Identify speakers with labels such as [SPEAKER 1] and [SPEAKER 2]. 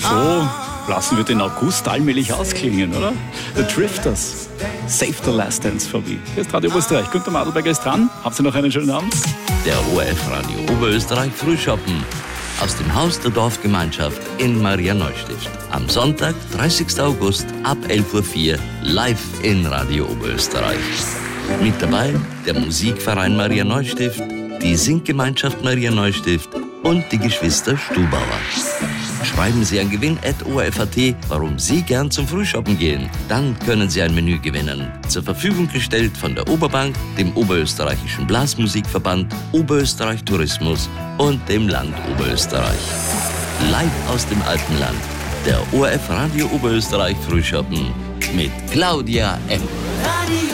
[SPEAKER 1] so lassen wir den August allmählich ausklingen, oder? The Drifters, Save the Last Dance for Me. Hier ist Radio Oberösterreich. Günter Madelberger ist dran. Habt ihr noch einen schönen Abend?
[SPEAKER 2] Der ORF-Radio Oberösterreich Frühschoppen aus dem Haus der Dorfgemeinschaft in Maria Neustift. Am Sonntag, 30. August ab 11.04 Uhr live in Radio Oberösterreich. Mit dabei der Musikverein Maria Neustift, die Singgemeinschaft Maria Neustift und die Geschwister Stubauer. Schreiben Sie an gewinn@orf.at, warum Sie gern zum Frühshoppen gehen. Dann können Sie ein Menü gewinnen. Zur Verfügung gestellt von der Oberbank, dem Oberösterreichischen Blasmusikverband, Oberösterreich Tourismus und dem Land Oberösterreich. Live aus dem Alpenland. Der ORF Radio Oberösterreich Frühshoppen mit Claudia M.